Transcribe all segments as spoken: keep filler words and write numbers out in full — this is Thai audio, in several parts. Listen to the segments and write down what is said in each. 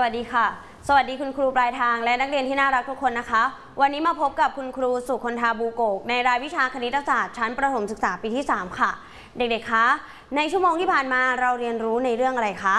วัสดีค่ะสวัสดีคุณครูปลายทางและนักเรียนที่น่ารักทุกคนนะคะวันนี้มาพบกับคุณครูสุคนธาบูโกกในรายวิชาคณิตศาสตร์ชั้นประถมศึกษาปีที่สามค่ะเด็กๆคะในชั่วโมงที่ผ่านมาเราเรียนรู้ในเรื่องอะไรคะ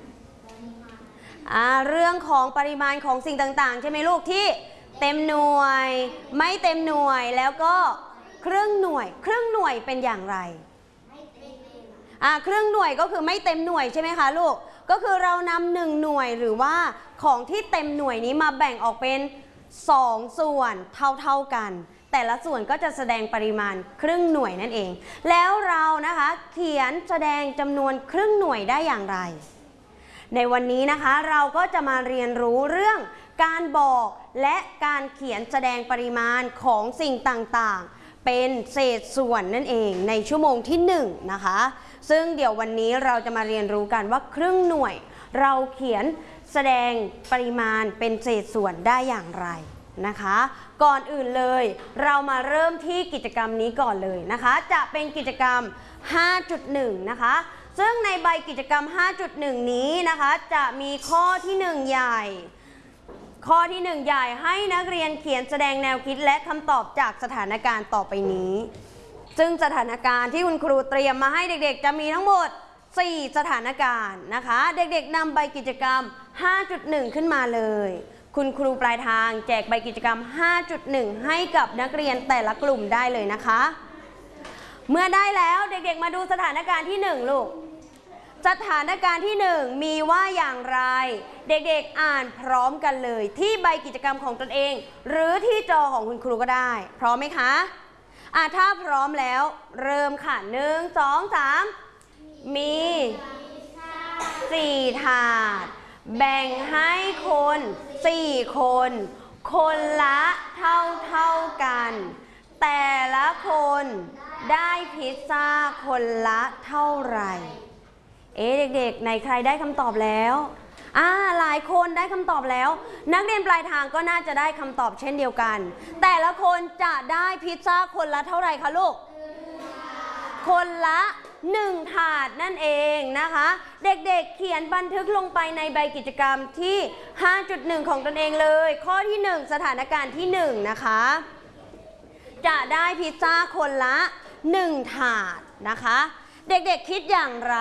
อ่าเรื่องของปริมาณของสิ่งต่างๆใช่ไหมลูกที่เต็มหน่วยไม่เต็มหน่วยแล้วก็ครึ่งหน่วยครึ่งหน่วยเป็นอย่างไรอ่าครึ่งหน่วยก็คือไม่เต็มหน่วยใช่ไหมคะลูกก็คือเรานำหนึ่งหน่วยหรือว่าของที่เต็มหน่วยนี้มาแบ่งออกเป็นสองส่วนเท่าๆกันแต่ละส่วนก็จะแสดงปริมาณครึ่งหน่วยนั่นเองแล้วเรานะคะเขียนแสดงจำนวนครึ่งหน่วยได้อย่างไรในวันนี้นะคะเราก็จะมาเรียนรู้เรื่องการบอกและการเขียนแสดงปริมาณของสิ่งต่างๆเป็นเศษส่วนนั่นเองในชั่วโมงที่หนึ่งนะคะซึ่งเดี๋ยววันนี้เราจะมาเรียนรู้กันว่าครึ่งหน่วยเราเขียนแสดงปริมาณเป็นเศษส่วนได้อย่างไรนะคะก่อนอื่นเลยเรามาเริ่มที่กิจกรรมนี้ก่อนเลยนะคะจะเป็นกิจกรรม ห้าจุดหนึ่ง นะคะซึ่งในใบกิจกรรม ห้าจุดหนึ่ง นี้นะคะจะมีข้อที่หนึ่งใหญ่ข้อที่หนึ่งใหญ่ให้นักเรียนเขียนแสดงแนวคิดและคำตอบจากสถานการณ์ต่อไปนี้ซึ่งสถานการณ์ที่คุณครูเตรียมมาให้เด็กๆจะมีทั้งหมดสี่สถานการณ์นะคะเด็กๆนำใบกิจกรรม ห้าจุดหนึ่ง ขึ้นมาเลยคุณครูปลายทางแจกใบกิจกรรม ห้าจุดหนึ่ง ให้กับนักเรียนแต่ละกลุ่มได้เลยนะคะเมื่อได้แล้วเด็กๆมาดูสถานการณ์ที่หนึ่งลูกสถานการณ์ที่หนึ่งมีว่าอย่างไรเด็กๆอ่านพร้อมกันเลยที่ใบกิจกรรมของตนเองหรือที่จอของคุณครูก็ได้พร้อมไหมคะอ่ะถ้าพร้อมแล้วเริ่มค่ะหนึ่งสองสามมีสี่ถาดแบ่งให้คนสี่คนคนละเท่าเท่ากันแต่ละคนได้พิซซ่าคนละเท่าไหร่เอ๊ะเด็กๆในใครได้คำตอบแล้วอ่าหลายคนได้คำตอบแล้วนักเรียนปลายทางก็น่าจะได้คำตอบเช่นเดียวกันแต่ละคนจะได้พิซซ่าคนละเท่าไหร่คะลูกคนละหนึ่งถาดนั่นเองนะคะเด็กๆ เ, เขียนบันทึกลงไปในใบกิจกรรมที่ ห้าจุดหนึ่ง ของตนเองเลยข้อที่หนึ่งสถานการณ์ที่หนึ่งนะคะจะได้พิซซ่าคนละหนึ่งถาดนะคะเด็กๆ คิดอย่างไร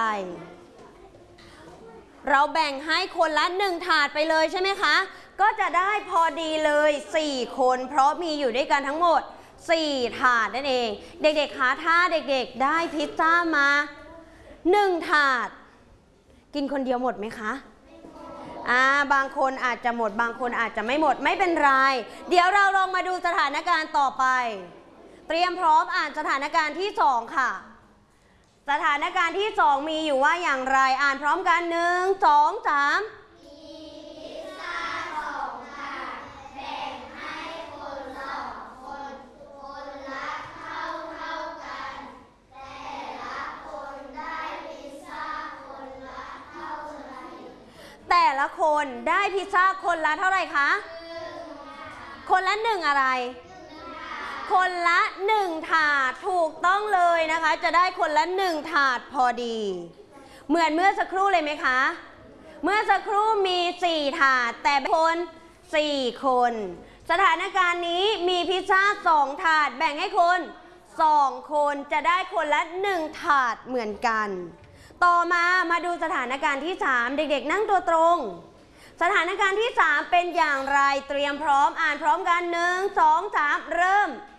เราแบ่งให้คนละหนึ่งถาดไปเลยใช่ไหมคะก็จะได้พอดีเลยสี่คนเพราะมีอยู่ด้วยกันทั้งหมดสี่ถาดนั่นเองเด็กๆคะถ้าเด็กๆได้พิซซ่ามาหนึ่งถาดกินคนเดียวหมดไหมคะอ่าบางคนอาจจะหมดบางคนอาจจะไม่หมดไม่เป็นไรเดี๋ยวเราลองมาดูสถานการณ์ต่อไปเตรียมพร้อมอ่านสถานการณ์ที่สองค่ะสถานการณ์ที่สองมีอยู่ว่าอย่างไรอ่านพร้อมกันหนึ่งสองสามมีพิซซ่าสองถาดแบ่งให้คนสองคนคนละเท่าเท่ากันแต่ละคนได้พิซซ่าคนละเท่าไหร่แต่ละคนได้พิซซ่าคนละเท่าไหร่คะคนละหนึ่งอะไรคนละหนึ่งถาดถูกต้องเลยนะคะจะได้คนละหนึ่งถาดพอดีเหมือนเมื่อสักครู่เลยไหมคะเมื่อสักครู่มีสี่ถาดแต่คนสี่คนสถานการณ์นี้มีพิซซ่าสองถาดแบ่งให้คนสองคนจะได้คนละหนึ่งถาดเหมือนกันต่อมามาดูสถานการณ์ที่สามเด็กๆนั่งตัวตรงสถานการณ์ที่สามเป็นอย่างไรเตรียมพร้อมอ่านพร้อมกันหนึ่งสองสามเริ่ม